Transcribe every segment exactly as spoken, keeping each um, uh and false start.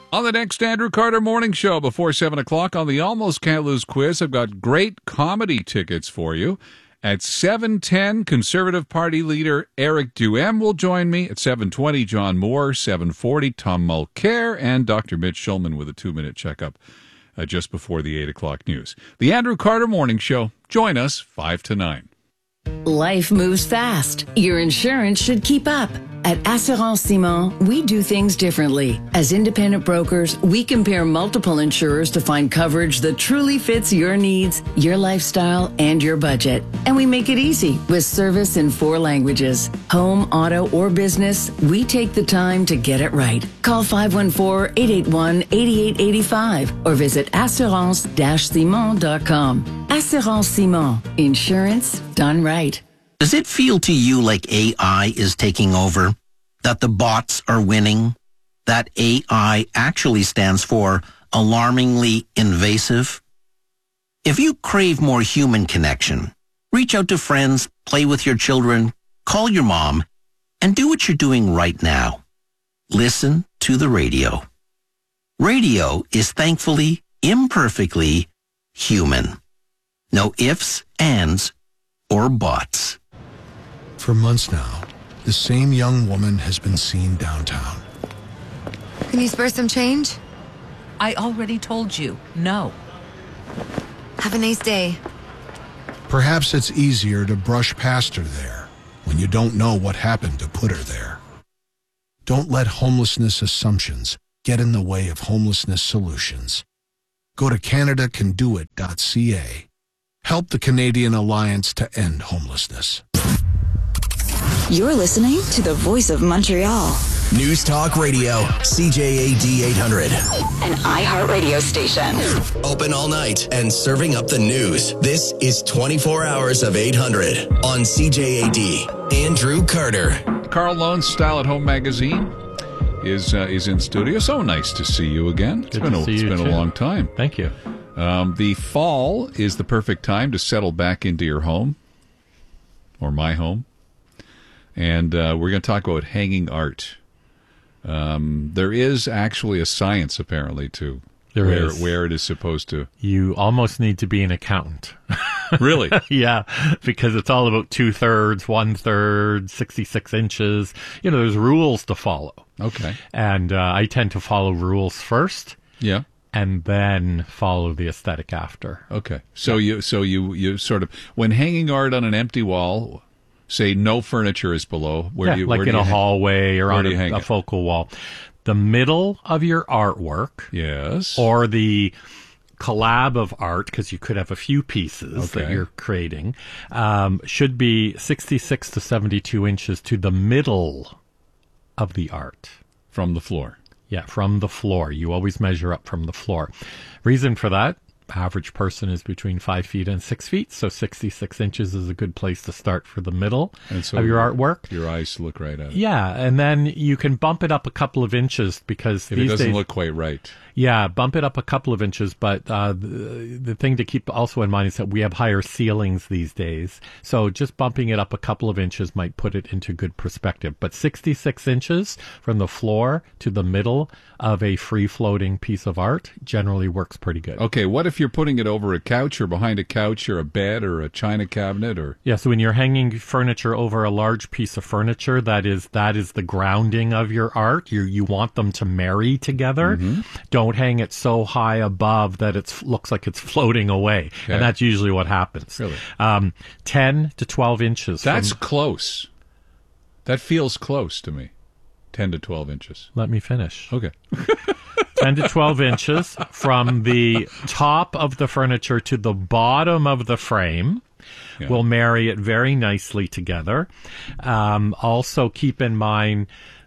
On the next Andrew Carter Morning Show before seven o'clock on the Almost Can't Lose quiz, I've got great comedy tickets for you. At seven ten, Conservative Party leader Eric Duhem will join me. At seven twenty, John Moore. seven forty, Tom Mulcair. And Doctor Mitch Schulman with a two-minute checkup uh, just before the eight o'clock news. The Andrew Carter Morning Show. Join us five to nine. Life moves fast. Your insurance should keep up. At Assurance Simon, we do things differently. As independent brokers, we compare multiple insurers to find coverage that truly fits your needs, your lifestyle, and your budget. And we make it easy with service in four languages. Home, auto, or business, we take the time to get it right. Call five one four, eight eight one, eight eight eight five or visit assurance dash simon dot com. Assurance Simon. Insurance done right. Does it feel to you like A I is taking over? That the bots are winning? That A I actually stands for alarmingly invasive? If you crave more human connection, reach out to friends, play with your children, call your mom, and do what you're doing right now. Listen to the radio. Radio is thankfully, imperfectly human. No ifs, ands, or buts. For months now, the same young woman has been seen downtown. Can you spare some change? I already told you, no. Have a nice day. Perhaps it's easier to brush past her there when you don't know what happened to put her there. Don't let homelessness assumptions get in the way of homelessness solutions. Go to canada can do it dot c a. Help the Canadian Alliance to End Homelessness. You're listening to the Voice of Montreal. News Talk Radio, C J A D eight hundred. An iHeartRadio station. Open all night and serving up the news. This is twenty-four hours of eight hundred on C J A D. Andrew Carter. Carl Lone's Style at Home magazine is uh, is in studio. So nice to see you again. It's Good been, to a, see it's you been too. a long time. Thank you. Um, the fall is the perfect time to settle back into your home, or my home. And uh, we're going to talk about hanging art. Um, there is actually a science, apparently, to There where, is. where it is supposed to. You almost need to be an accountant. Really? Yeah, because it's all about two-thirds, one-third, sixty-six inches. You know, there's rules to follow. Okay. And uh, I tend to follow rules first. Yeah. And then follow the aesthetic after. Okay. So you so you, you sort of, when hanging art on an empty wall, say no furniture is below, where yeah, do you like where in do you a hang- hallway or where on do you hang a, a it? focal wall. The middle of your artwork. Yes. Or the collab of art, because you could have a few pieces that Okay. you're creating, um, should be sixty-six to seventy-two inches to the middle of the art. From the floor. Yeah, from the floor. You always measure up from the floor. Reason for that, average person is between five feet and six feet, so sixty-six inches is a good place to start for the middle And so of your artwork. Your eyes look right at it. Yeah, and then you can bump it up a couple of inches because If these it doesn't days, look quite right. yeah, bump it up a couple of inches. But uh, the, the thing to keep also in mind is that we have higher ceilings these days. So just bumping it up a couple of inches might put it into good perspective. But sixty-six inches from the floor to the middle of a free-floating piece of art generally works pretty good. Okay, what if you're putting it over a couch or behind a couch or a bed or a china cabinet or... Yeah, so when you're hanging furniture over a large piece of furniture, that is that is the grounding of your art. You you want them to marry together. Mm-hmm. Don't hang it so high above that it looks like it's floating away, Okay. and that's usually what happens. Really? Um, ten to twelve inches. That's from- close. That feels close to me. ten to twelve inches. Let me finish. Okay. ten to twelve inches from the top of the furniture to the bottom of the frame. Yeah. Will marry it very nicely together. Um, also, keep in mind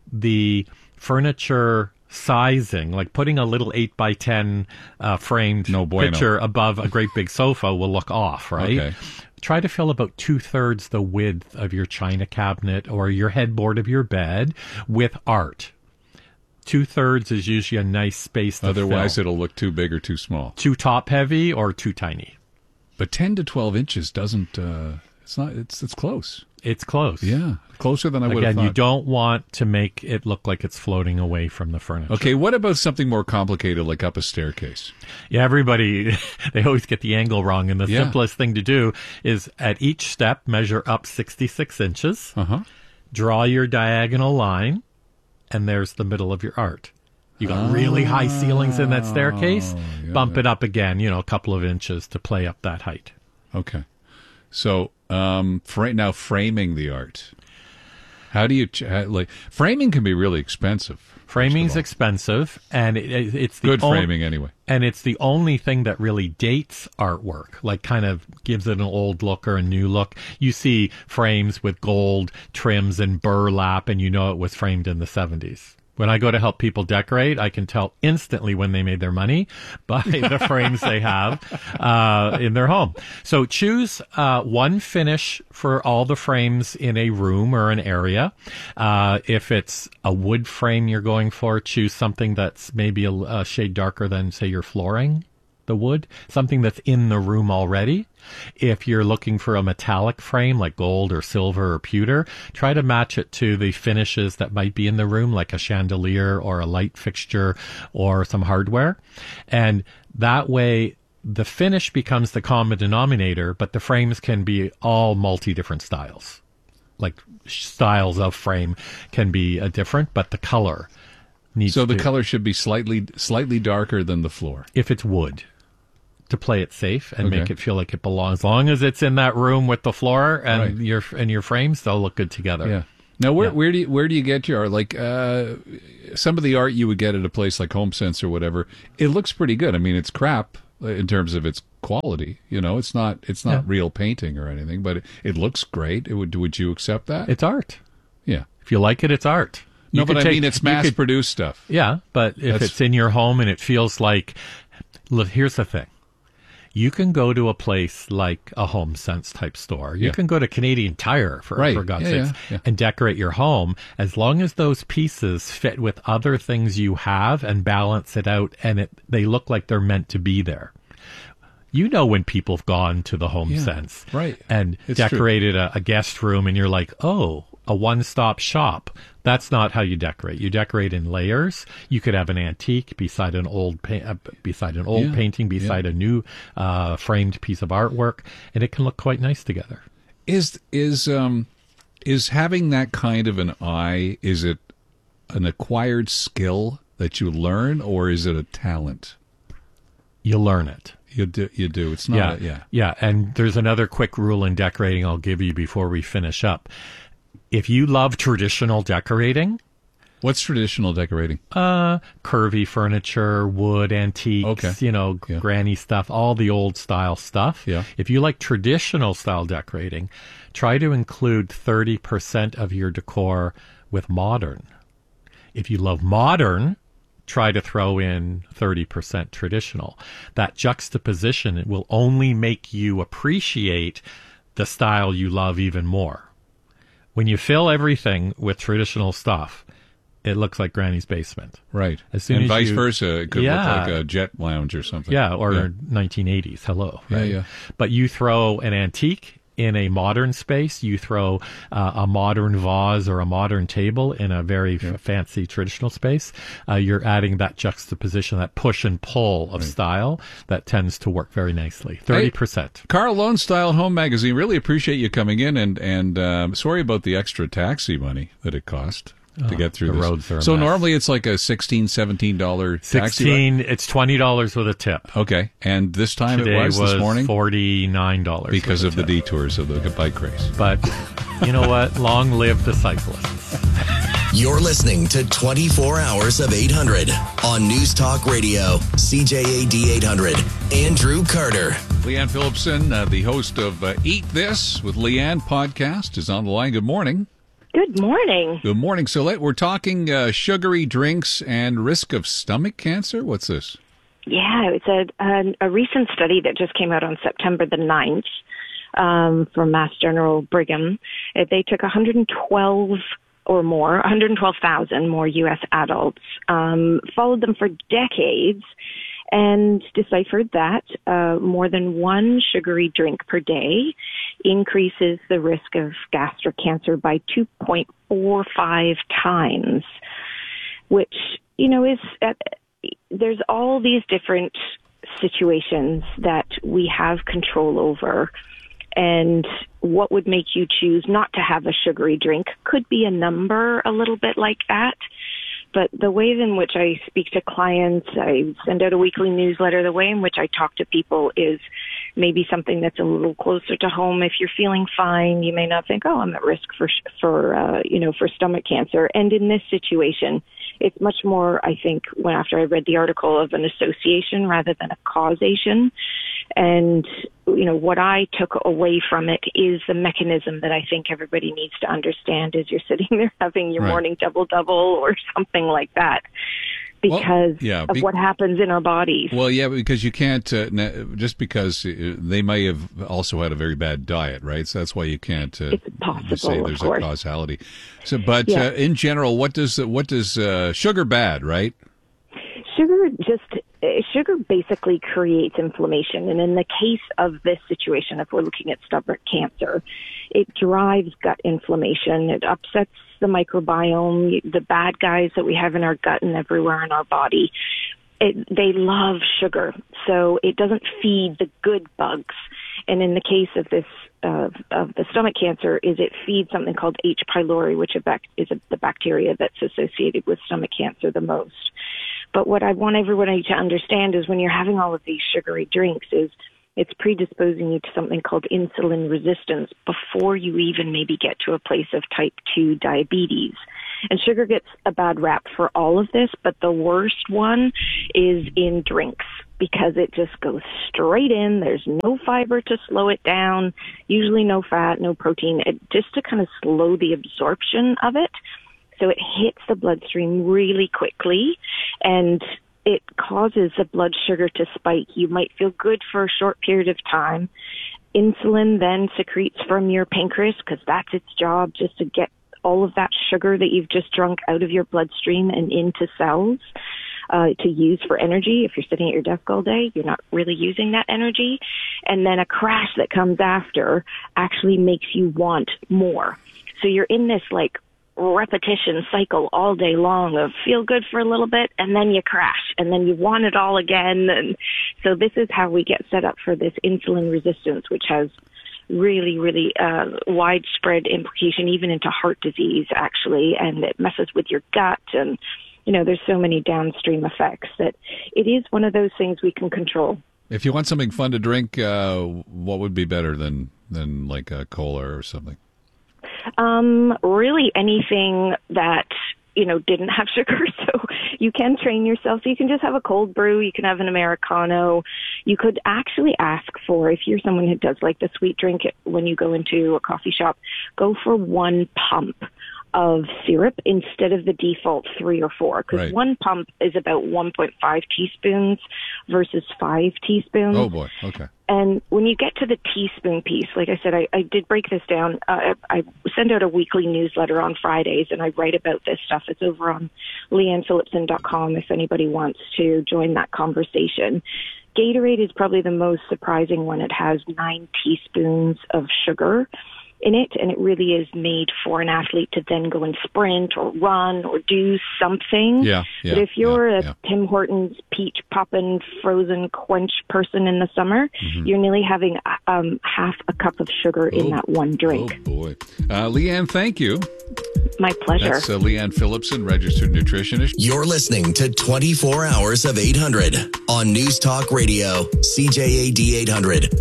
the furniture sizing, like putting a little eight by ten uh, framed No bueno. picture above a great big sofa will look off, right? Okay. Try to fill about two-thirds the width of your china cabinet or your headboard of your bed with art. Two-thirds is usually a nice space to Otherwise, fill. it'll look too big or too small. Too top-heavy or too tiny. But ten to twelve inches doesn't... Uh, it's not. It's it's close. It's close. Yeah, closer than I would have Again, thought. you don't want to make it look like it's floating away from the furniture. Okay, what about something more complicated, like up a staircase? Yeah, everybody, they always get the angle wrong. And the Yeah. simplest thing to do is at each step, measure up sixty-six inches, Uh-huh. draw your diagonal line, and there's the middle of your art. You got really high ceilings in that staircase, yeah, bump yeah. it up again, you know, a couple of inches to play up that height. Okay. So, um, fra- now framing the art. How do you, ch- how- like, framing can be really expensive. Framing's expensive, and it, it, it's the Good on- framing anyway. And it's the only thing that really dates artwork, like kind of gives it an old look or a new look. You see frames with gold trims and burlap, and you know it was framed in the seventies. When I go to help people decorate, I can tell instantly when they made their money by the frames they have uh, in their home. So choose uh, one finish for all the frames in a room or an area. Uh, if it's a wood frame you're going for, choose something that's maybe a, a shade darker than, say, your flooring. The wood, something that's in the room already. If you're looking for a metallic frame like gold or silver or pewter, try to match it to the finishes that might be in the room, like a chandelier or a light fixture or some hardware. And that way, the finish becomes the common denominator, but the frames can be all multi different styles. Like styles of frame can be uh, different, but the color needs So the to, color should be slightly slightly darker than the floor. if it's wood, to play it safe and Okay. make it feel like it belongs. As long as it's in that room with the floor and Right. your and your frames, they'll look good together. Yeah. Now, where Yeah. where do you, where do you get your art? Like uh, some of the art you would get at a place like HomeSense or whatever, it looks pretty good. I mean, it's crap in terms of its quality. You know, it's not it's not Yeah. real painting or anything, but it, it looks great. It would would you accept that? It's art. Yeah. If you like it, it's art. No, You but could I take- mean, it's you could- mass-produced stuff. Yeah, but if That's- it's in your home and it feels like, look, here's the thing. You can go to a place like a HomeSense type store. You Yeah. can go to Canadian Tire, for, Right. for God's Yeah, sakes, yeah, yeah. and decorate your home. As long as those pieces fit with other things you have and balance it out, and it, they look like they're meant to be there. You know when people have gone to the HomeSense right. and It's true. decorated a, a guest room, and you're like, oh, a one-stop shop. That's not how you decorate. You decorate in layers. You could have an antique beside an old pa- uh, beside an old Yeah. painting, beside a new uh, framed piece of artwork, and it can look quite nice together. Is is um is having that kind of an eye? Is it an acquired skill that you learn, or is it a talent? You learn it. You do. You do. It's not. Yeah, A, yeah. yeah. And there's another quick rule in decorating I'll give you before we finish up. If you love traditional decorating, What's traditional decorating? uh, curvy furniture, wood, antiques, Okay. you know, Yeah. granny stuff, all the old style stuff. Yeah. If you like traditional style decorating, try to include thirty percent of your decor with modern. If you love modern, try to throw in thirty percent traditional. That juxtaposition will only make you appreciate the style you love even more. When you fill everything with traditional stuff, it looks like Granny's basement. Right. As soon and as vice you- versa. It could Yeah. look like a jet lounge or something. Yeah, or Yeah. nineteen eighties. Hello. Yeah, Right? yeah. But you throw an antique in a modern space, you throw uh, a modern vase or a modern table in a very f- fancy traditional space, uh, you're adding that juxtaposition, that push and pull of style that tends to work very nicely. thirty percent. Carl Lone Style Home Magazine. Really appreciate you coming in, and and um, sorry about the extra taxi money that it cost to get through the this. roads are a so mess. normally it's like a sixteen, seventeen dollar taxi ride. sixteen, it's twenty dollars with a tip. Okay, and this time Today it was, was this morning forty-nine dollars. because with of a the tip. detours of the bike race. But you know what? Long live the cyclists. You're listening to twenty-four hours of eight hundred on News Talk Radio, C J A D eight hundred. Andrew Carter. Leanne Phillipson, uh, the host of uh, Eat This with Leanne podcast, is on the line. Good morning. Good morning. Good morning. So let, we're talking uh, sugary drinks and risk of stomach cancer. What's this? Yeah, it's a, a, a recent study that just came out on September the ninth um, from Mass General Brigham. Uh, They took one hundred twelve or more, one hundred twelve thousand more U S adults, um, followed them for decades, and deciphered that uh, more than one sugary drink per day increases the risk of gastric cancer by two point four five times, which, you know, is, uh, there's all these different situations that we have control over. And what would make you choose not to have a sugary drink could be a number a little bit like that. But the way in which I speak to clients, I send out a weekly newsletter, the way in which I talk to people is maybe something that's a little closer to home. If you're feeling fine, you may not think, oh, I'm at risk for, for uh, you know, for stomach cancer. And in this situation, it's much more, I think, when after I read the article, of an association rather than a causation. And, you know, what I took away from it is the mechanism that I think everybody needs to understand as you're sitting there having your right. morning double-double or something like that, because well, yeah, of be- what happens in our bodies. Well, yeah, because you can't, uh, just because they may have also had a very bad diet, right? So that's why you can't uh, it's possible, say there's of course. a causality. So, but yeah. uh, in general, what does, what does uh, sugar bad, right? Sugar just, sugar basically creates inflammation. And in the case of this situation, if we're looking at stomach cancer, it drives gut inflammation. It upsets the microbiome, the bad guys that we have in our gut and everywhere in our body. It, they love sugar, so it doesn't feed the good bugs. And in the case of this, uh, of the stomach cancer, is it feeds something called H. pylori, which is a, the bacteria that's associated with stomach cancer the most. But what I want everybody to understand is when you're having all of these sugary drinks is it's predisposing you to something called insulin resistance before you even maybe get to a place of type two diabetes. And sugar gets a bad rap for all of this, but the worst one is in drinks because it just goes straight in. There's no fiber to slow it down, usually no fat, no protein, it, just to kind of slow the absorption of it. So it hits the bloodstream really quickly, and it causes the blood sugar to spike. You might feel good for a short period of time. Insulin then secretes from your pancreas because that's its job, just to get all of that sugar that you've just drunk out of your bloodstream and into cells uh, to use for energy. If you're sitting at your desk all day, you're not really using that energy. And then a crash that comes after actually makes you want more. So you're in this like repetition cycle all day long of feel good for a little bit and then you crash and then you want it all again. And so this is how we get set up for this insulin resistance, which has really, really uh, widespread implication even into heart disease, actually, and it messes with your gut. And, you know, there's so many downstream effects that it is one of those things we can control. If you want something fun to drink, uh, what would be better than, than like a cola or something? Um, really anything that, you know, didn't have sugar. So you can train yourself. So you can just have a cold brew. You can have an Americano. You could actually ask for, if you're someone who does like the sweet drink when you go into a coffee shop, go for one pump of syrup instead of the default three or four. Because right. one pump is about one point five teaspoons versus five teaspoons. Oh, boy. Okay. And when you get to the teaspoon piece, like I said, I, I did break this down. Uh, I, I send out a weekly newsletter on Fridays, and I write about this stuff. It's over on leanne phillipson dot com if anybody wants to join that conversation. Gatorade is probably the most surprising one. It has nine teaspoons of sugar in it, and it really is made for an athlete to then go and sprint or run or do something. Yeah, yeah, but if you're yeah, a yeah. Tim Tim Hortons peach poppin' frozen quench person in the summer, mm-hmm. you're nearly having um, half a cup of sugar oh, in that one drink. Oh, boy. Uh, Leanne, thank you. My pleasure. That's uh, Leanne Phillipson, registered nutritionist. You're listening to twenty-four hours of eight hundred on News Talk Radio, C J A D eight hundred.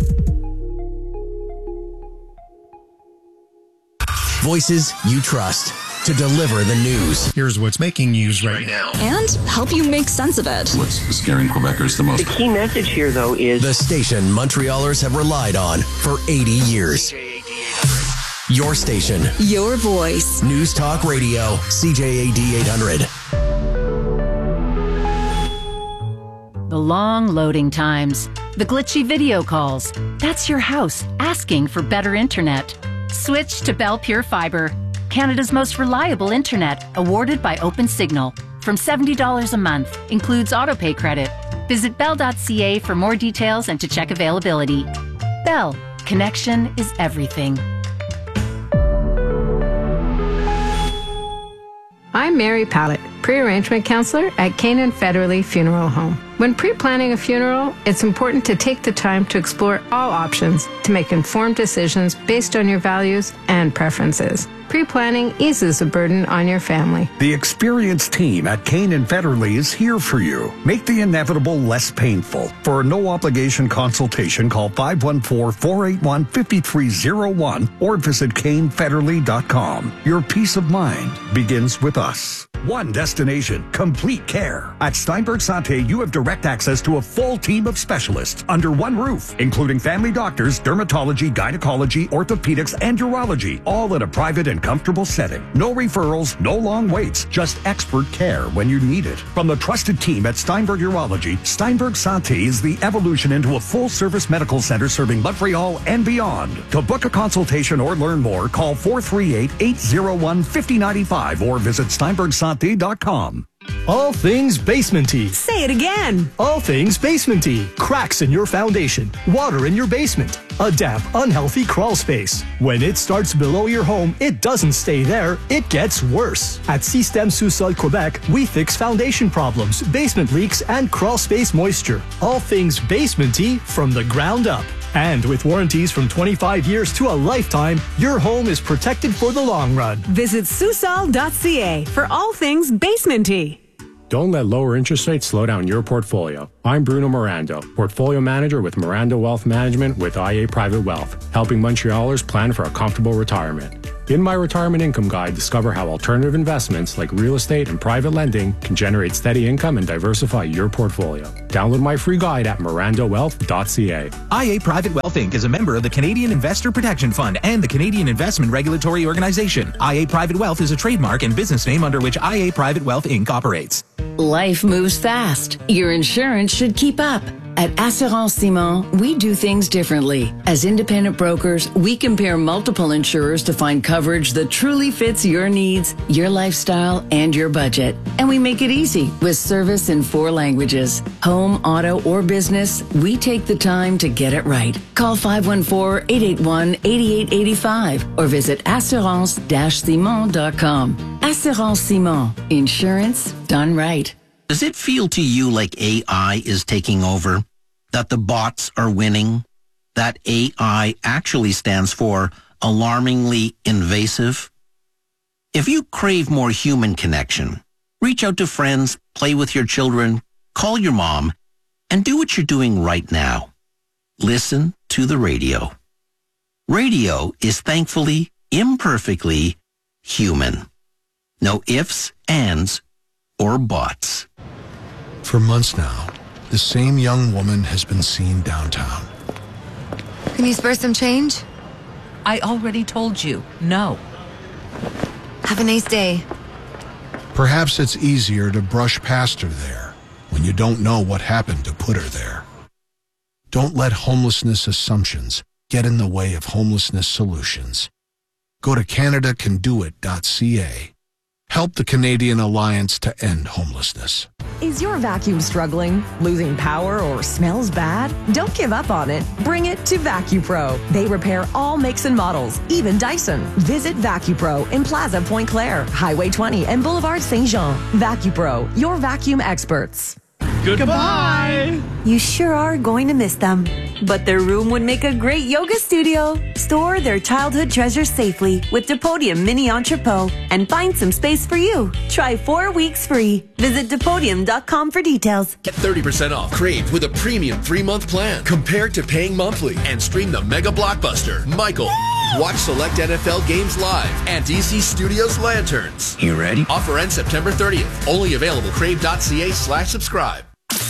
Voices you trust to deliver the news. Here's what's making news right, right now. And help you make sense of it. What's scaring Quebecers the most? The key message here, though, is the station Montrealers have relied on for eighty years. Your station. Your voice. News Talk Radio, C J A D eight hundred. The long loading times. The glitchy video calls. That's your house asking for better internet. Switch to Bell Pure Fiber, Canada's most reliable internet, awarded by OpenSignal. From seventy dollars a month, includes autopay credit. Visit bell dot c a for more details and to check availability. Bell, connection is everything. I'm Mary Pallett, pre-arrangement counselor at Canaan Federally Funeral Home. When pre-planning a funeral, it's important to take the time to explore all options to make informed decisions based on your values and preferences. Pre-planning eases the burden on your family. The experienced team at Canaan Federally is here for you. Make the inevitable less painful. For a no-obligation consultation, call five one four, four eight one, five three zero one or visit Kane Federally dot com. Your peace of mind begins with us. One destination, complete care. At Steinberg Santé, you have direct access to a full team of specialists under one roof, including family doctors, dermatology, gynecology, orthopedics, and urology, all in a private and comfortable setting. No referrals, no long waits, just expert care when you need it. From the trusted team at Steinberg Urology, Steinberg Santé is the evolution into a full-service medical center serving Montreal and beyond. To book a consultation or learn more, call four three eight, eight zero one, five zero nine five or visit Steinberg Santé dot com. All things basementy. Say it again. All things basementy. Cracks in your foundation. Water in your basement. A damp, unhealthy crawl space. When it starts below your home, it doesn't stay there. It gets worse. At Système Sous-Sol Quebec, we fix foundation problems, basement leaks, and crawl space moisture. All things basementy from the ground up. And with warranties from twenty-five years to a lifetime, your home is protected for the long run. Visit Sous-Sol dot C A for all things basementy. Don't let lower interest rates slow down your portfolio. I'm Bruno Mirando, Portfolio Manager with Mirando Wealth Management with I A Private Wealth, helping Montrealers plan for a comfortable retirement. In my Retirement Income Guide, discover how alternative investments like real estate and private lending can generate steady income and diversify your portfolio. Download my free guide at Mirando Wealth dot C A. I A Private Wealth Incorporated is a member of the Canadian Investor Protection Fund and the Canadian Investment Regulatory Organization. I A Private Wealth is a trademark and business name under which I A Private Wealth Incorporated operates. Life moves fast. Your insurance should keep up. At Assurance Simon, we do things differently. As independent brokers, we compare multiple insurers to find coverage that truly fits your needs, your lifestyle, and your budget. And we make it easy with service in four languages. Home, auto, or business, we take the time to get it right. Call five one four, eight eight one, eight eight eight five or visit assurance dash simon dot com. Assurance Simon. Insurance done right. Does it feel to you like A I is taking over? That the bots are winning? That A I actually stands for alarmingly invasive? If you crave more human connection, reach out to friends, play with your children, call your mom, and do what you're doing right now. Listen to the radio. Radio is thankfully, imperfectly human. No ifs, ands, or buts. For months now, the same young woman has been seen downtown. Can you spare some change? I already told you, no. Have a nice day. Perhaps it's easier to brush past her there when you don't know what happened to put her there. Don't let homelessness assumptions get in the way of homelessness solutions. Go to Canada Can Do It dot C A. Help the Canadian Alliance to End Homelessness. Is your vacuum struggling, losing power, or smells bad? Don't give up on it. Bring it to VacuPro. They repair all makes and models, even Dyson. Visit VacuPro in Plaza Point Claire, Highway twenty, and Boulevard Saint Jean. VacuPro, your vacuum experts. Goodbye! You sure are going to miss them. But their room would make a great yoga studio. Store their childhood treasures safely with Depodium Mini Entrepot and find some space for you. Try four weeks free. Visit Depodium dot com for details. Get thirty percent off Crave with a premium three-month plan compared to paying monthly and stream the mega blockbuster, Michael. Watch select N F L games live and D C Studios Lanterns. You ready? Offer ends September thirtieth. Only available crave dot C A slash subscribe.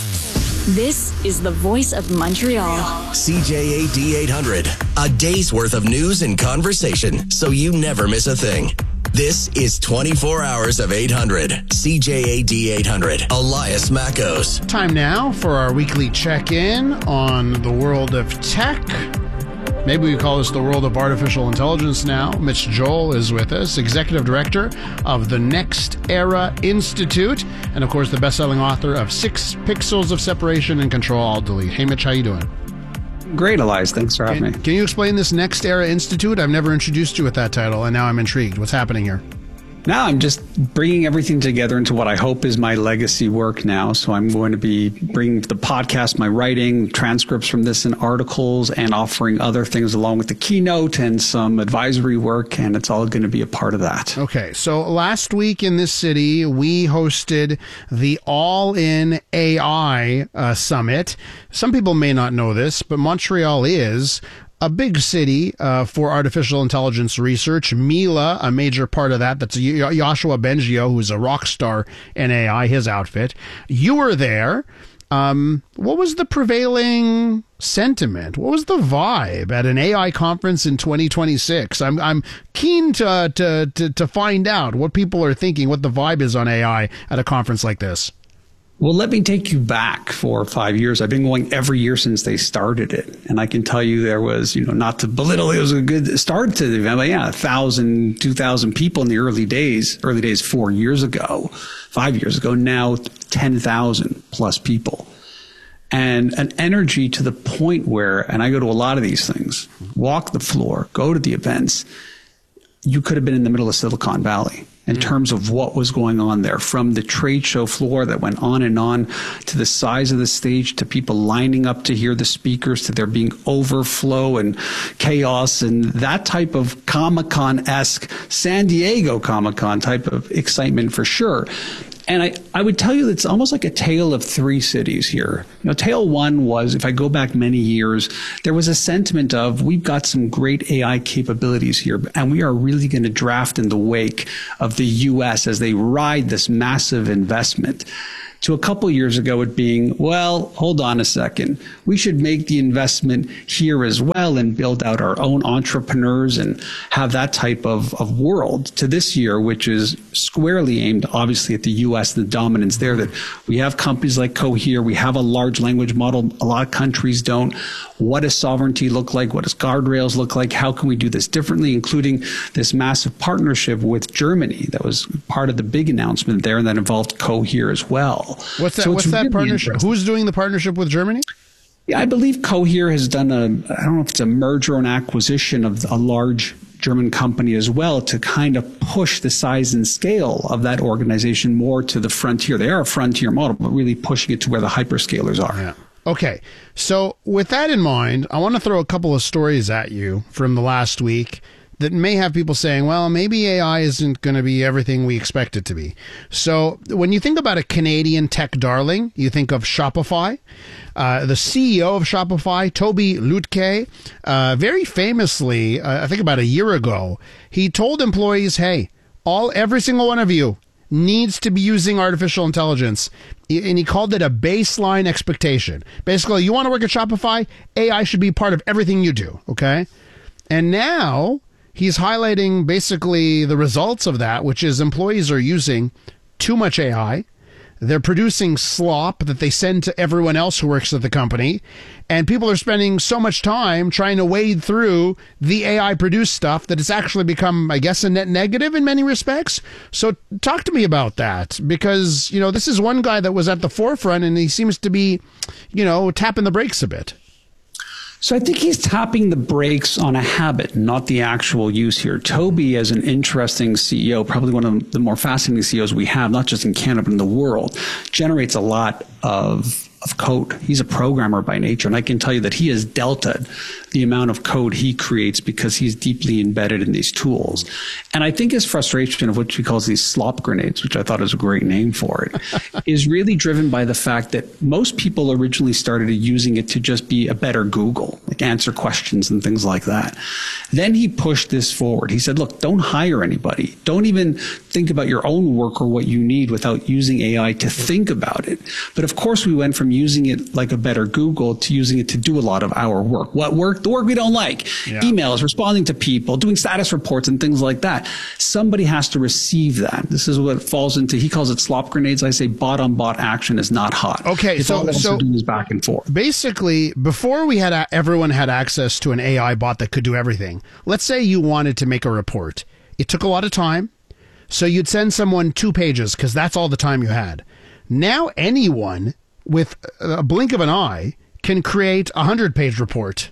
This is the voice of Montreal. C J A D eight hundred, a day's worth of news and conversation, so you never miss a thing. This is twenty-four hours of eight hundred. C J A D eight hundred, Elias Mackos. Time now for our weekly check-in on the world of tech. Maybe we call this the world of artificial intelligence now. Mitch Joel is with us, Executive Director of the Next Era Institute, and of course the best-selling author of Six Pixels of Separation and Control Alt Delete. Hey Mitch, how you doing? Great, Elias. Thanks for having can, me. Can you explain this Next Era Institute? I've never introduced you with that title, and now I'm intrigued. What's happening here? Now I'm just bringing everything together into what I hope is my legacy work now. So I'm going to be bringing the podcast, my writing, transcripts from this and articles, and offering other things along with the keynote and some advisory work. And it's all going to be a part of that. Okay. So last week in this city, we hosted the All In A I uh, Summit. Some people may not know this, but Montreal is a big city uh, for artificial intelligence research. Mila, a major part of that. That's Yoshua Bengio, who's a rock star in A I, his outfit. You were there. Um, what was the prevailing sentiment? What was the vibe at an A I conference in twenty twenty-six? I'm I'm keen to to to, to find out what people are thinking, what the vibe is on A I at a conference like this. Well, let me take you back four or five years. I've been going every year since they started it. And I can tell you there was, you know, not to belittle, it was a good start to the event, but yeah, a thousand, two thousand people in the early days, early days four years ago, five years ago, now ten thousand plus people. And an energy to the point where, and I go to a lot of these things, walk the floor, go to the events, you could have been in the middle of Silicon Valley in terms of what was going on there, from the trade show floor that went on and on, to the size of the stage, to people lining up to hear the speakers, to there being overflow and chaos and that type of Comic-Con-esque, San Diego Comic-Con type of excitement for sure. And I, I would tell you it's almost like a tale of three cities here. You know, tale one was, if I go back many years, there was a sentiment of, we've got some great A I capabilities here, and we are really going to draft in the wake of the U S as they ride this massive investment. To a couple years ago, it being, well, hold on a second. We should make the investment here as well and build out our own entrepreneurs and have that type of, of world. To this year, which is squarely aimed, obviously, at the U S, the dominance there, that we have companies like Cohere. We have a large language model. A lot of countries don't. What does sovereignty look like? What does guardrails look like? How can we do this differently, including this massive partnership with Germany that was part of the big announcement there, and that involved Cohere as well. What's that? So what's that really partnership? Who's doing the partnership with Germany? Yeah, I believe Cohere has done a, I don't know if it's a merger or an acquisition of a large German company as well, to kind of push the size and scale of that organization more to the frontier. They are a frontier model, but really pushing it to where the hyperscalers are. Yeah. Okay. So with that in mind, I want to throw a couple of stories at you from the last week that may have people saying, well, maybe A I isn't going to be everything we expect it to be. So when you think about a Canadian tech darling, you think of Shopify. Uh, the C E O of Shopify, Toby Lutke, uh, very famously, uh, I think about a year ago, he told employees, hey, all every single one of you needs to be using artificial intelligence. And he called it a baseline expectation. Basically, you want to work at Shopify, A I should be part of everything you do, okay? And now he's highlighting basically the results of that, which is employees are using too much A I. They're producing slop that they send to everyone else who works at the company. And people are spending so much time trying to wade through the A I-produced stuff that it's actually become, I guess, a net negative in many respects. So talk to me about that, because, you know, this is one guy that was at the forefront, and he seems to be, you know, tapping the brakes a bit. So I think he's tapping the brakes on a habit, not the actual use here. Toby, as an interesting C E O, probably one of the more fascinating C E Os we have, not just in Canada, but in the world, generates a lot of of code. He's a programmer by nature, and I can tell you that he has deltaed the amount of code he creates because he's deeply embedded in these tools. And I think his frustration of what he calls these slop grenades, which I thought is a great name for it, is really driven by the fact that most people originally started using it to just be a better Google, like answer questions and things like that. Then he pushed this forward. He said, look, don't hire anybody. Don't even think about your own work or what you need without using A I to think about it. But of course, we went from using it like a better Google to using it to do a lot of our work. What work? The work we don't like. Yeah. Emails, responding to people, doing status reports and things like that. Somebody has to receive that. This is what it falls into. He calls it slop grenades. I say bot on bot action is not hot. Okay, it's so all so doing is back and forth. Basically, before we had a, everyone had access to an A I bot that could do everything. Let's say you wanted to make a report. It took a lot of time, so you'd send someone two pages because that's all the time you had. Now anyone with a blink of an eye can create a hundred-page report.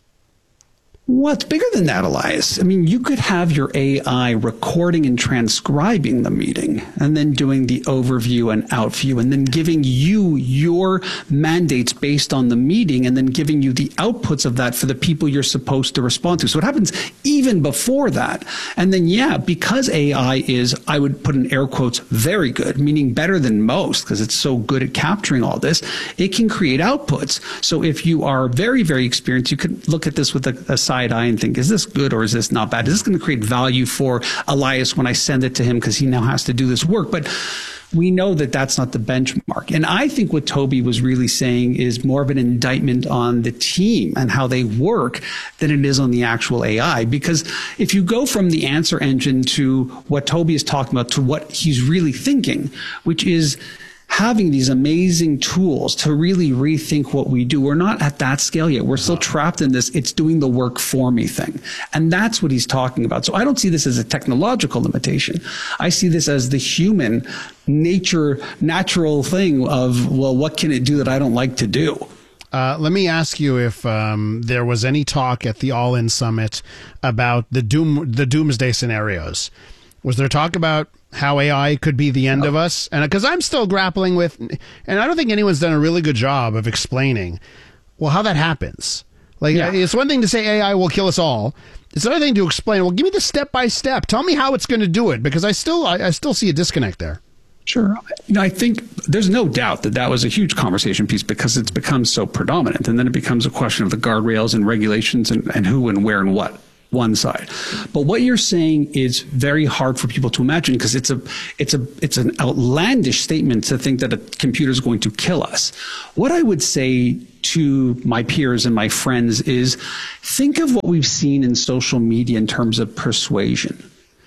Well, it's bigger than that, Elias. I mean, you could have your A I recording and transcribing the meeting and then doing the overview and outview and then giving you your mandates based on the meeting and then giving you the outputs of that for the people you're supposed to respond to. So it happens even before that. And then, yeah, because A I is, I would put in air quotes, very good, meaning better than most because it's so good at capturing all this, it can create outputs. So if you are very, very experienced, you could look at this with a, a side eye and think, is this good or is this not bad? Is this going to create value for Elias when I send it to him because he now has to do this work? But we know that that's not the benchmark. And I think what Toby was really saying is more of an indictment on the team and how they work than it is on the actual A I. Because if you go from the answer engine to what Toby is talking about to what he's really thinking, which is having these amazing tools to really rethink what we do. We're not at that scale yet. We're still trapped in this, it's doing the work for me thing. And that's what he's talking about. So I don't see this as a technological limitation. I see this as the human nature, natural thing of, well, what can it do that I don't like to do? Uh, let me ask you if um, there was any talk at the All In Summit about the doom, the doomsday scenarios. Was there talk about how A I could be the end of us? And because I'm still grappling with, and I don't think anyone's done a really good job of explaining, well, how that happens. Like, yeah. It's one thing to say A I will kill us all. It's another thing to explain, well, give me the step by step. Tell me how it's going to do it, because I still, I, I still see a disconnect there. Sure. You know, I think there's no doubt that that was a huge conversation piece because it's become so predominant. And then it becomes a question of the guardrails and regulations and, and who and where and what. One side. But what you're saying is very hard for people to imagine because it's a it's a it's an outlandish statement to think that a computer is going to kill us. What I would say to my peers and my friends is think of what we've seen in social media in terms of persuasion.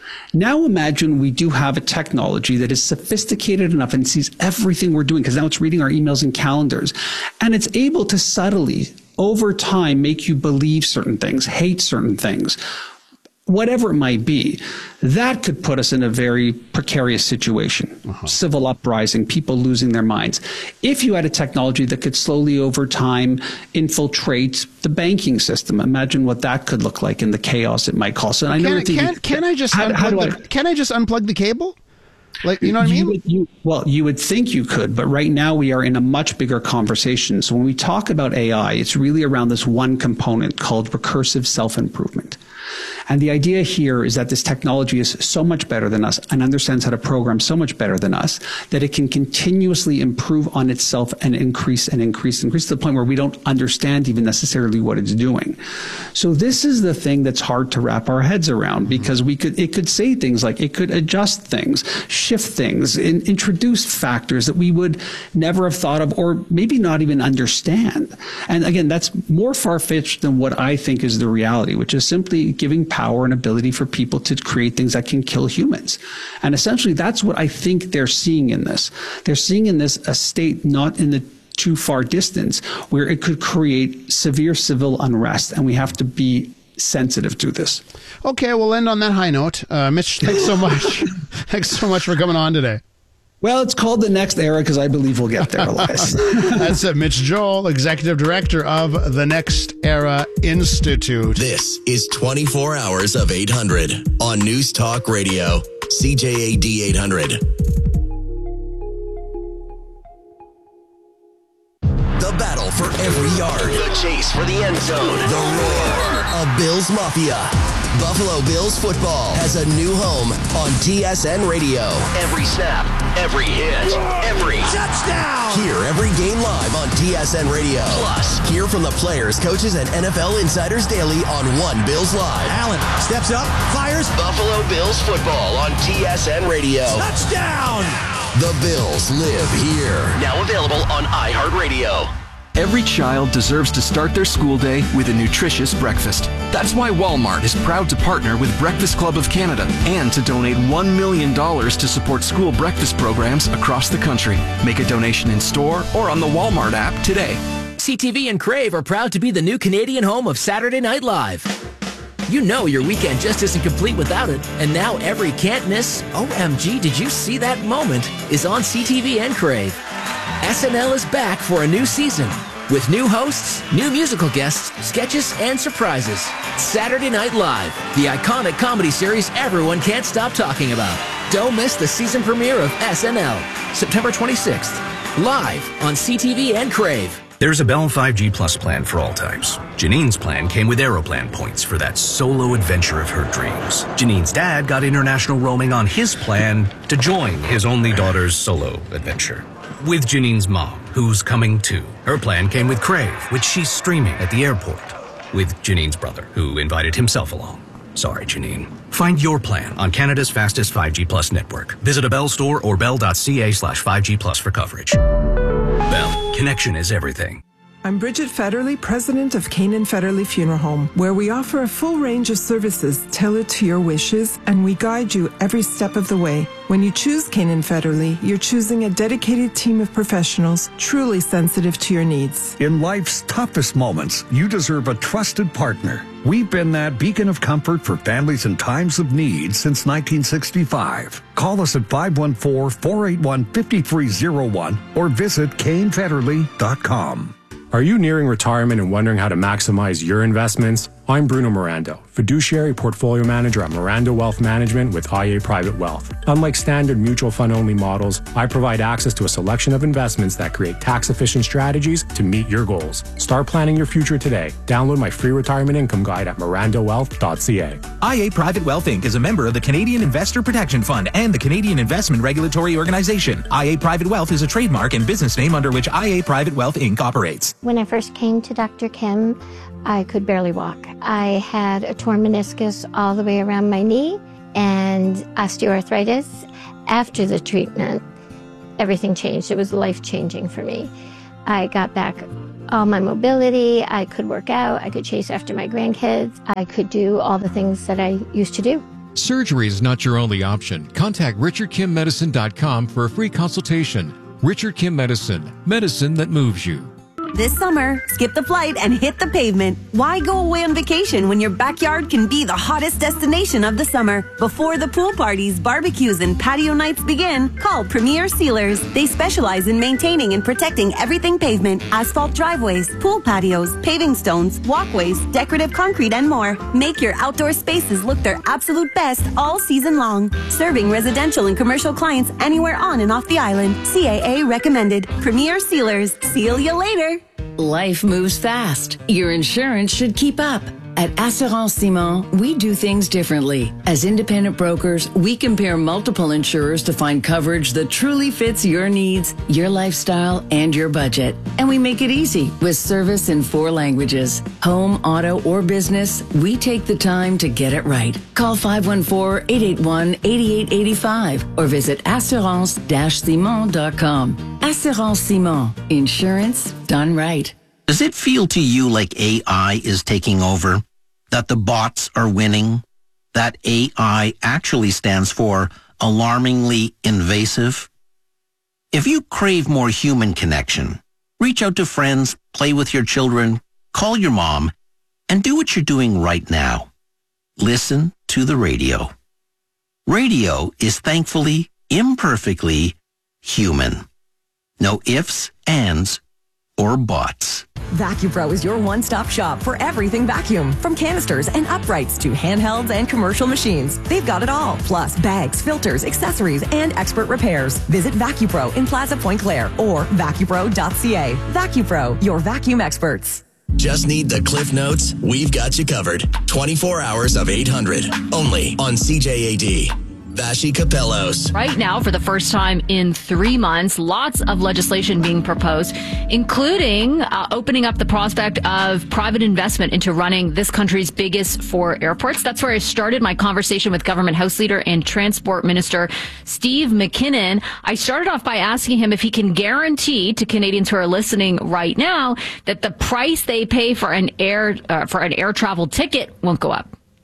Now imagine we do have a technology that is sophisticated enough and sees everything we're doing because now it's reading our emails and calendars and it's able to subtly over time make you believe certain things, hate certain things, whatever it might be. That could put us in a very precarious situation, uh-huh. Civil uprising, people losing their minds. If you had a technology that could slowly over time infiltrate the banking system, imagine what that could look like and the chaos it might cause. And I know can, can, can I just how, how do I, the, can I just unplug the cable? Like, you know what I mean? Would, you, well, you would think you could, but right now we are in a much bigger conversation. So when we talk about A I, it's really around this one component called recursive self-improvement. And the idea here is that this technology is so much better than us and understands how to program so much better than us that it can continuously improve on itself and increase and increase and increase to the point where we don't understand even necessarily what it's doing. So this is the thing that's hard to wrap our heads around because we could it could say things like it could adjust things, shift things, in, introduce factors that we would never have thought of or maybe not even understand. And again, that's more far-fetched than what I think is the reality, which is simply giving power and ability for people to create things that can kill humans. And essentially, that's what I think they're seeing in this. They're seeing in this a state not in the too far distance where it could create severe civil unrest, and we have to be sensitive to this. Okay, we'll end on that high note. Uh, Mitch, thanks so much. Thanks so much for coming on today. Well, it's called The Next Era because I believe we'll get there, Elias. That's it. Mitch Joel, Executive Director of the Next Era Institute. This is twenty-four hours of eight hundred on News Talk Radio, C J A D eight hundred. The battle for every yard. The chase for the end zone. The roar of Bills Mafia. Buffalo Bills football has a new home on T S N Radio. Every snap, every hit, every touchdown. Hear every game live on T S N Radio. Plus, hear from the players, coaches, and N F L insiders daily on One Bills Live. Allen steps up, fires. Buffalo Bills football on T S N Radio. Touchdown! The Bills live here. Now available on iHeartRadio. Every child deserves to start their school day with a nutritious breakfast. That's why Walmart is proud to partner with Breakfast Club of Canada and to donate one million dollars to support school breakfast programs across the country. Make a donation in store or on the Walmart app today. C T V and Crave are proud to be the new Canadian home of Saturday Night Live. You know your weekend just isn't complete without it, and now every can't miss, O M G, did you see that moment, is on C T V and Crave. S N L is back for a new season, With new hosts, new musical guests, sketches, and surprises. Saturday Night Live, the iconic comedy series everyone can't stop talking about. Don't miss the season premiere of S N L, September twenty-sixth. Live on C T V and Crave. There's a Bell five G Plus plan for all types. Janine's plan came with Aeroplan points for that solo adventure of her dreams. Janine's dad got international roaming on his plan to join his only daughter's solo adventure. With Janine's mom, who's coming too. Her plan came with Crave, which she's streaming at the airport. With Janine's brother, who invited himself along. Sorry, Janine. Find your plan on Canada's fastest five G Plus network. Visit a Bell store or bell.ca slash 5G Plus for coverage. Bell, connection is everything. I'm Bridget Federley, president of Canaan Federley Funeral Home, where we offer a full range of services tailored to your wishes, and we guide you every step of the way. When you choose Canaan Federley, you're choosing a dedicated team of professionals truly sensitive to your needs. In life's toughest moments, you deserve a trusted partner. We've been that beacon of comfort for families in times of need since nineteen sixty-five. Call us at five one four, four eight one, five three zero one or visit Kane Federley dot com. Are you nearing retirement and wondering how to maximize your investments? I'm Bruno Mirando, fiduciary portfolio manager at Mirando Wealth Management with I A Private Wealth. Unlike standard mutual fund-only models, I provide access to a selection of investments that create tax-efficient strategies to meet your goals. Start planning your future today. Download my free retirement income guide at mirando wealth dot c a. I A Private Wealth Incorporated is a member of the Canadian Investor Protection Fund and the Canadian Investment Regulatory Organization. I A Private Wealth is a trademark and business name under which I A Private Wealth Incorporated operates. When I first came to Doctor Kim, I could barely walk. I had a torn meniscus all the way around my knee and osteoarthritis. After the treatment, everything changed. It was life-changing for me. I got back all my mobility. I could work out. I could chase after my grandkids. I could do all the things that I used to do. Surgery is not your only option. Contact richard kim medicine dot com for a free consultation. Richard Kim Medicine, medicine that moves you. This summer, skip the flight and hit the pavement. Why go away on vacation when your backyard can be the hottest destination of the summer? Before the pool parties, barbecues, and patio nights begin, call Premier Sealers. They specialize in maintaining and protecting everything pavement, asphalt driveways, pool patios, paving stones, walkways, decorative concrete, and more. Make your outdoor spaces look their absolute best all season long. Serving residential and commercial clients anywhere on and off the island. C A A recommended. Premier Sealers. Seal you later. Life moves fast. Your insurance should keep up. At Assurance Simon, we do things differently. As independent brokers, we compare multiple insurers to find coverage that truly fits your needs, your lifestyle, and your budget. And we make it easy with service in four languages. Home, auto, or business, we take the time to get it right. Call five one four, eight eight one, eight eight eight five or visit assurance dash simon dot com. Assurance Simon. Insurance done right. Does it feel to you like A I is taking over? That the bots are winning? That A I actually stands for alarmingly invasive? If you crave more human connection, reach out to friends, play with your children, call your mom, and do what you're doing right now. Listen to the radio. Radio is thankfully, imperfectly human. No ifs, ands, or buts. VacuPro is your one-stop shop for everything vacuum. From canisters and uprights to handhelds and commercial machines. They've got it all. Plus bags, filters, accessories, and expert repairs. Visit VacuPro in Plaza Point Claire or vacupro dot c a. VacuPro, your vacuum experts. Just need the Cliff Notes? We've got you covered. twenty-four hours of eight hundred. Only on C J A D. Vashi Capellos. Right now, for the first time in three months, lots of legislation being proposed, including uh, opening up the prospect of private investment into running this country's biggest four airports. That's where I started my conversation with Government House Leader and Transport Minister Steve McKinnon. I started off by asking him if he can guarantee to Canadians who are listening right now that the price they pay for an air uh, for an air travel ticket won't go up.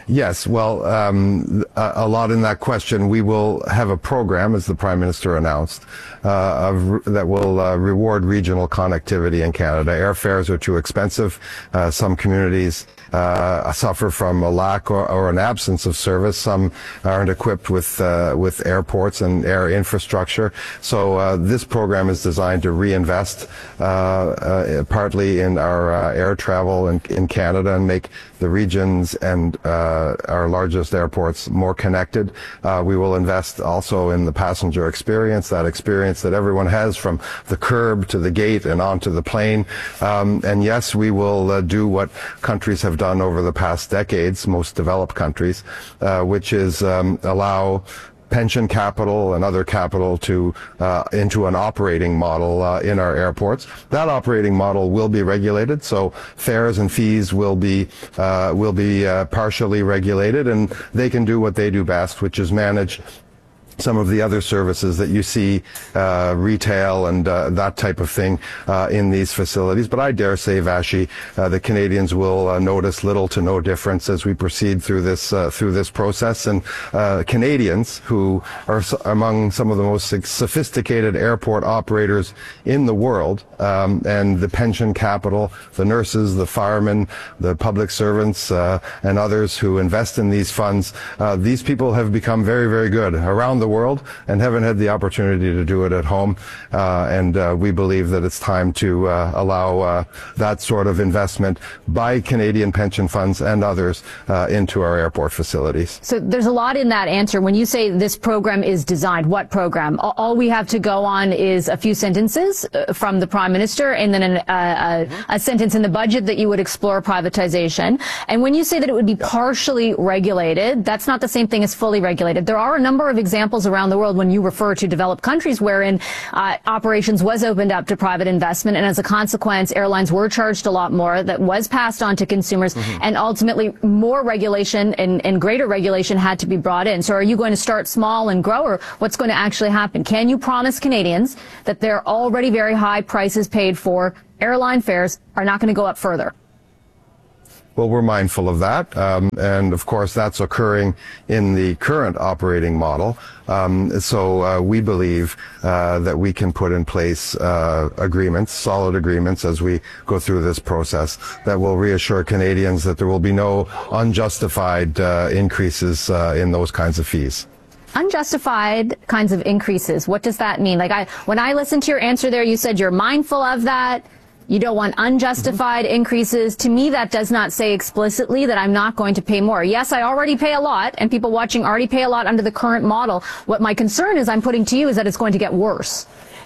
Yes, well, um, a, a lot in that question. We will have a program, as the Prime Minister announced, uh, of, that will uh, reward regional connectivity in Canada. Airfares are too expensive. Uh, some communities uh, suffer from a lack or, or an absence of service. Some aren't equipped with uh, with airports and air infrastructure. So uh, this program is designed to reinvest uh, uh, partly in our uh, air travel in, in Canada and make the regions and uh, our largest airports more connected. Uh, we will invest also in the passenger experience, that experience that everyone has from the curb to the gate and onto the plane. Um, and yes, we will uh, do what countries have done over the past decades, most developed countries, uh, which is um, allow pension capital and other capital to uh, into an operating model uh, in our airports. That operating model will be regulated, so fares and fees will be uh, will be uh, partially regulated, and they can do what they do best, which is manage some of the other services that you see, uh, retail and uh, that type of thing uh, in these facilities. But I dare say, Vashi, uh, the Canadians will uh, notice little to no difference as we proceed through this uh, through this process. And uh, Canadians, who are s- among some of the most sophisticated airport operators in the world, um, and the pension capital, the nurses, the firemen, the public servants, uh, and others who invest in these funds, uh, these people have become very, very good around the world and haven't had the opportunity to do it at home. Uh, and uh, we believe that it's time to uh, allow uh, that sort of investment by Canadian pension funds and others uh, into our airport facilities. So there's a lot in that answer. When you say this program is designed, what program? All we have to go on is a few sentences from the Prime Minister and then an, uh, a, a sentence in the budget that you would explore privatization. And when you say that it would be partially regulated, that's not the same thing as fully regulated. There are a number of examples around the world when you refer to developed countries wherein uh, operations was opened up to private investment, and as a consequence, airlines were charged a lot more that was passed on to consumers, mm-hmm. and ultimately more regulation and, and greater regulation had to be brought in. So are you going to start small and grow, or what's going to actually happen? Can you promise Canadians that their already very high prices paid for airline fares are not going to go up further? Well, we're mindful of that, um, and of course that's occurring in the current operating model. Um, so uh, we believe uh, that we can put in place uh, agreements, solid agreements, as we go through this process that will reassure Canadians that there will be no unjustified uh, increases uh, in those kinds of fees. Unjustified kinds of increases. What does that mean? Like, I, when I listened to your answer there, you said you're mindful of that. You don't want unjustified mm-hmm. increases. To me, that does not say explicitly that I'm not going to pay more. Yes, I already pay a lot, and people watching already pay a lot under the current model. What my concern is I'm putting to you is that it's going to get worse.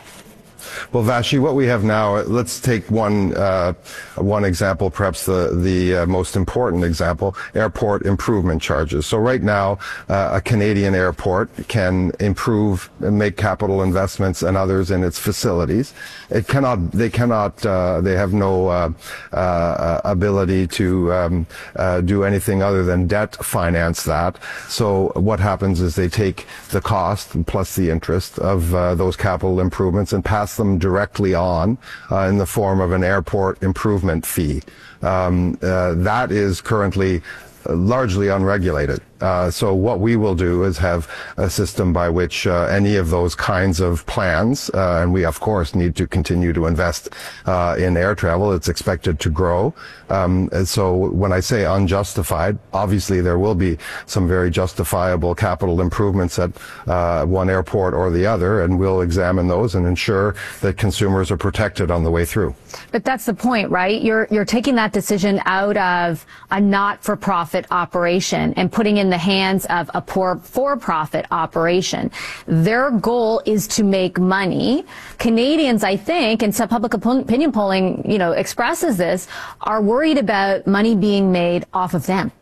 Well, Vashi, what we have now, let's take one uh, one example, perhaps the the uh, most important example, airport improvement charges. So right now, uh, a Canadian airport can improve and make capital investments and others in its facilities. It cannot, they cannot, uh, they have no uh, uh, ability to um, uh, do anything other than debt finance that. So what happens is they take the cost plus the interest of uh, those capital improvements and pass them directly on uh, in the form of an airport improvement fee. Um, uh, that is currently uh, largely unregulated. Uh, so what we will do is have a system by which uh, any of those kinds of plans, uh, and we of course need to continue to invest uh, in air travel. It's expected to grow. Um, and so when I say unjustified, obviously there will be some very justifiable capital improvements at uh, one airport or the other, and we'll examine those and ensure that consumers are protected on the way through. But that's the point, right? You're you're taking that decision out of a not-for-profit operation and putting in the hands of a poor for-profit operation. Their goal is to make money. Canadians, I think, and some public opinion polling, you know, expresses this, are worried about money being made off of them.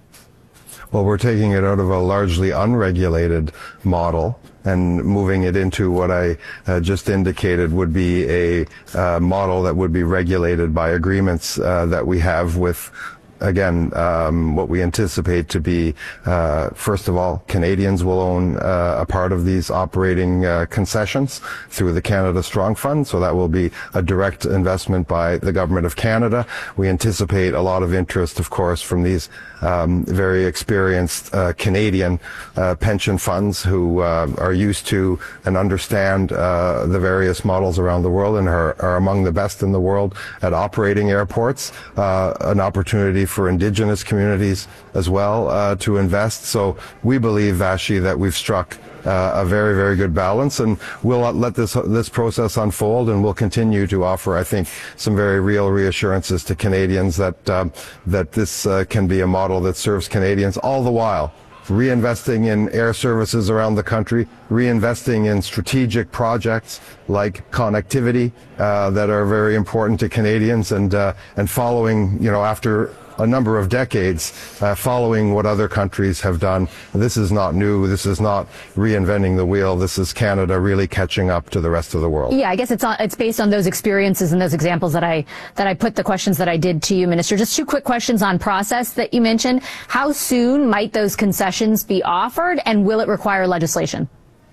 Well, we're taking it out of a largely unregulated model and moving it into what I uh, just indicated would be a uh, model that would be regulated by agreements uh, that we have with again, um, what we anticipate to be, uh, first of all, Canadians will own uh, a part of these operating uh, concessions through the Canada Strong Fund, so that will be a direct investment by the Government of Canada. We anticipate a lot of interest, of course, from these um, very experienced uh, Canadian uh, pension funds who uh, are used to and understand uh, the various models around the world and are, are among the best in the world at operating airports. Uh, an opportunity for Indigenous communities as well uh, to invest. So we believe, Vashi, that we've struck uh, a very, very good balance, and we'll let this this process unfold, and we'll continue to offer, I think, some very real reassurances to Canadians that um, that this uh, can be a model that serves Canadians, all the while reinvesting in air services around the country, reinvesting in strategic projects like connectivity uh, that are very important to Canadians, and uh, and following, you know, after a number of decades, uh, following what other countries have done. This is not new. This is not reinventing the wheel. This is Canada really catching up to the rest of the world. Yeah, I guess it's on, it's based on those experiences and those examples that I that I put the questions that I did to you, Minister. Just two quick questions on process that you mentioned. How soon might those concessions be offered, and will it require legislation?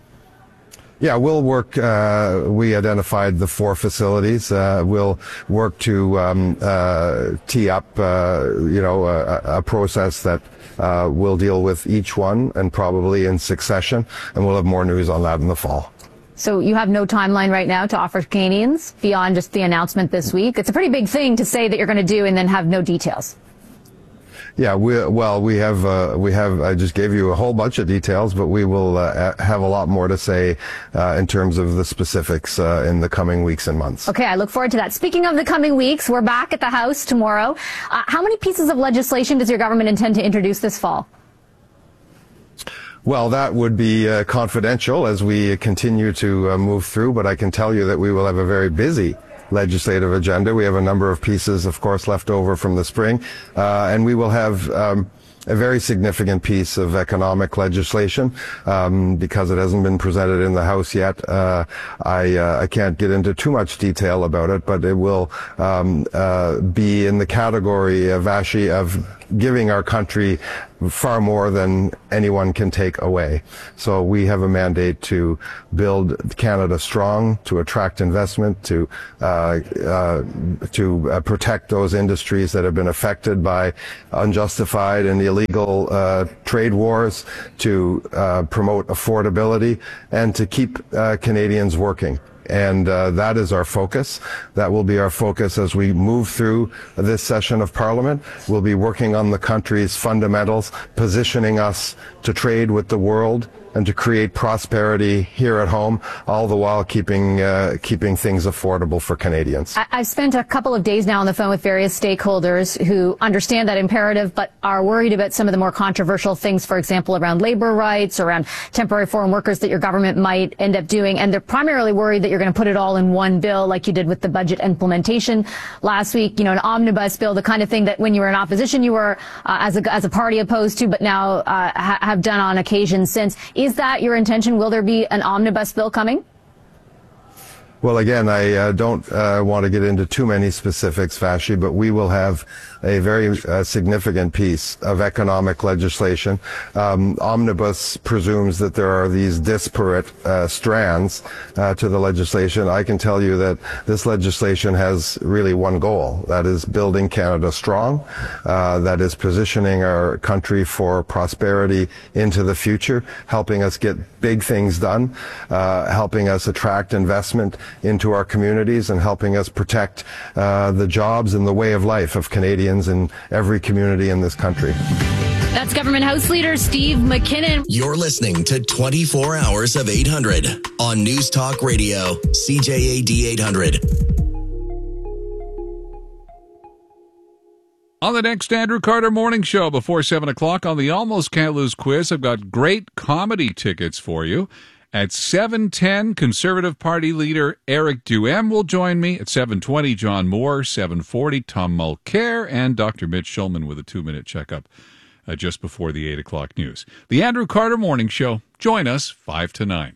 Yeah, we'll work, uh, we identified the four facilities. Uh, we'll work to um, uh, tee up, uh, you know, a, a process that uh, will deal with each one, and probably in succession, and we'll have more news on that in the fall. So you have no timeline right now to offer Canadians beyond just the announcement this week? It's a pretty big thing to say that you're going to do and then have no details. Yeah, we, well, we have, uh, we have, I just gave you a whole bunch of details, but we will uh, have a lot more to say uh, in terms of the specifics uh, in the coming weeks and months. Okay, I look forward to that. Speaking of the coming weeks, we're back at the House tomorrow. Uh, how many pieces of legislation does your government intend to introduce this fall? Well, that would be uh, confidential as we continue to uh, move through, but I can tell you that we will have a very busy legislative agenda. We have a number of pieces, of course, left over from the spring, uh, and we will have um, a very significant piece of economic legislation um, because it hasn't been presented in the House yet. Uh, I, uh, I can't get into too much detail about it, but it will um, uh, be in the category, of, Vashi, of giving our country far more than anyone can take away. So we have a mandate to build Canada strong, to attract investment, to uh, uh, to uh, protect those industries that have been affected by unjustified and illegal uh, trade wars, to uh, promote affordability, and to keep uh, Canadians working. And uh, that is our focus. That will be our focus as we move through this session of Parliament. We'll be working on the country's fundamentals, positioning us to trade with the world and to create prosperity here at home, all the while keeping uh, keeping things affordable for Canadians. I- I've spent a couple of days now on the phone with various stakeholders who understand that imperative, but are worried about some of the more controversial things, for example, around labor rights, around temporary foreign workers that your government might end up doing. And they're primarily worried that you're going to put it all in one bill like you did with the budget implementation last week, you know, an omnibus bill, the kind of thing that when you were in opposition, you were uh, as a as a party opposed to, but now uh, ha- have done on occasion since. Is that your intention? Will there be an omnibus bill coming? Well, again, I uh, don't uh, want to get into too many specifics, Vashi, but we will have a very uh, significant piece of economic legislation. Um, Omnibus presumes that there are these disparate uh, strands uh, to the legislation. I can tell you that this legislation has really one goal. That is building Canada strong. Uh, that is positioning our country for prosperity into the future, helping us get big things done, uh, helping us attract investment into our communities, and helping us protect uh, the jobs and the way of life of Canadians in every community in this country. That's Government House Leader Steve McKinnon. You're listening to twenty-four hours of eight hundred on News Talk Radio, C J A D eight hundred. On the next Andrew Carter Morning Show before seven o'clock on the Almost Can't Lose quiz, I've got great comedy tickets for you. At seven ten, Conservative Party leader Eric Duhem will join me. At seven twenty, John Moore. seven forty, Tom Mulcair. And Doctor Mitch Shulman with a two-minute checkup uh, just before the eight o'clock news. The Andrew Carter Morning Show. Join us five to nine.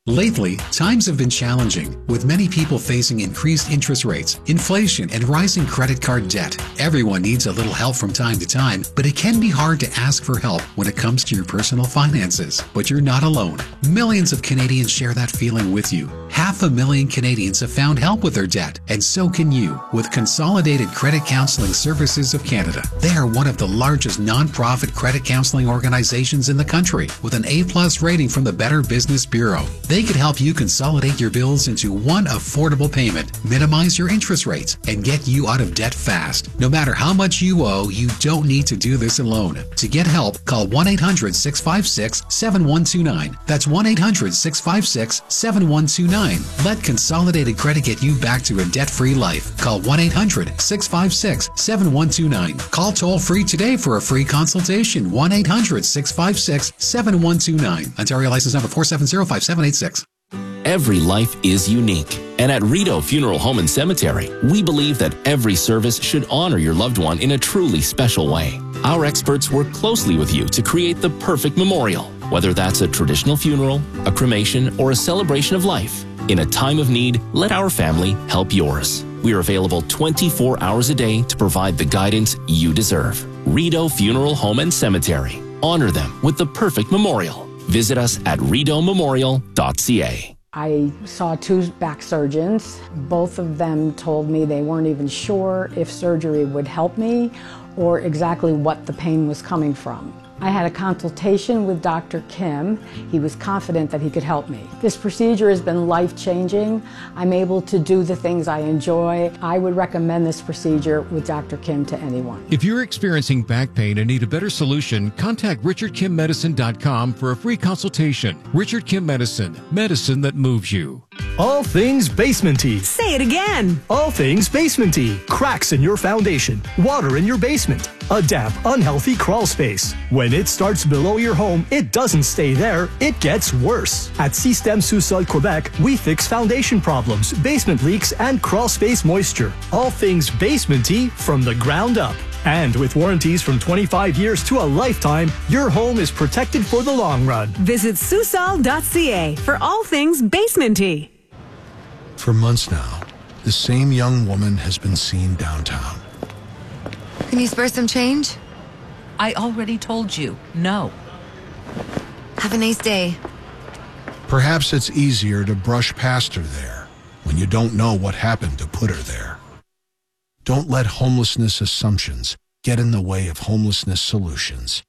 Lately, times have been challenging, with many people facing increased interest rates, inflation, and rising credit card debt. Everyone needs a little help from time to time, but it can be hard to ask for help when it comes to your personal finances. But you're not alone. Millions of Canadians share that feeling with you. Half a million Canadians have found help with their debt, and so can you with Consolidated Credit Counseling Services of Canada. They are one of the largest non-profit credit counseling organizations in the country, with an A plus rating from the Better Business Bureau. They could help you consolidate your bills into one affordable payment, minimize your interest rates, and get you out of debt fast. No matter how much you owe, you don't need to do this alone. To get help, call one eight hundred, six five six, seven one two nine. That's one eight hundred, six five six, seven one two nine. Let Consolidated Credit get you back to a debt-free life. Call one eight hundred, six five six, seven one two nine. Call toll-free today for a free consultation. one eight hundred, six five six, seven one two nine. Ontario license number four seven zero five seven eight six. Every life is unique. And at Rideau Funeral Home and Cemetery, we believe that every service should honor your loved one in a truly special way. Our experts work closely with you to create the perfect memorial, whether that's a traditional funeral, a cremation, or a celebration of life. In a time of need, let our family help yours. We are available twenty-four hours a day to provide the guidance you deserve. Rideau Funeral Home and Cemetery. Honor them with the perfect memorial. Visit us at rideau memorial dot c a. I saw two back surgeons. Both of them told me they weren't even sure if surgery would help me or exactly what the pain was coming from. I had a consultation with Doctor Kim. He was confident that he could help me. This procedure has been life-changing. I'm able to do the things I enjoy. I would recommend this procedure with Doctor Kim to anyone. If you're experiencing back pain and need a better solution, contact richard kim medicine dot com for a free consultation. Richard Kim Medicine, medicine that moves you. All things basementy. Say it again. All things basementy. Cracks in your foundation, water in your basement, a damp, unhealthy crawl space. When it starts below your home, it doesn't stay there, it gets worse. At Système Sous-Sol Quebec, we fix foundation problems, basement leaks, and crawl space moisture. All things basementy from the ground up. And with warranties from twenty-five years to a lifetime, your home is protected for the long run. Visit Susol dot c a for all things basementy. For months now, the same young woman has been seen downtown. Can you spare some change? I already told you, no. Have a nice day. Perhaps it's easier to brush past her there when you don't know what happened to put her there. Don't let homelessness assumptions get in the way of homelessness solutions.